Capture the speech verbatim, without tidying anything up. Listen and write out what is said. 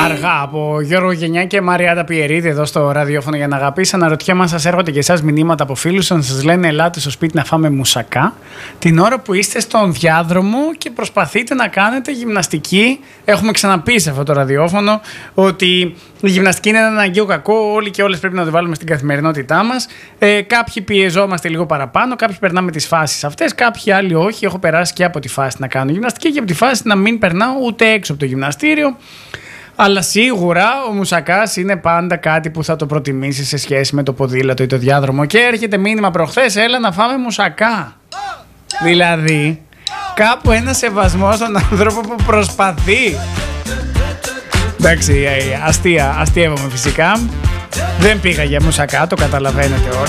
Αργά από Γιώργο Γενιά και Μαριάντα Πιερίδη εδώ στο ραδιόφωνο για να αγαπήσει. Αναρωτιέμαι αν σας έρχονται και εσάς μηνύματα από φίλους να σας λένε ελάτε στο σπίτι να φάμε μουσακά την ώρα που είστε στον διάδρομο και προσπαθείτε να κάνετε γυμναστική. Έχουμε ξαναπεί σε αυτό το ραδιόφωνο ότι η γυμναστική είναι ένα αναγκαίο κακό. Όλοι και όλες πρέπει να το βάλουμε στην καθημερινότητά μας. Ε, κάποιοι πιεζόμαστε λίγο παραπάνω, κάποιοι περνάμε τις φάσεις αυτές, κάποιοι άλλοι όχι. Έχω περάσει και από τη φάση να κάνω γυμναστική και από τη φάση να μην περνάω ούτε έξω από το γυμναστήριο. Αλλά σίγουρα ο μουσακάς είναι πάντα κάτι που θα το προτιμήσει σε σχέση με το ποδήλατο ή το διάδρομο. Και έρχεται μήνυμα προχθές, έλα να φάμε μουσακά. Δηλαδή, κάπου ένα σεβασμό στον άνθρωπο που προσπαθεί. Εντάξει, αστεία, αστείευομαι φυσικά. Δεν πήγα για μουσακά, το καταλαβαίνετε όλοι.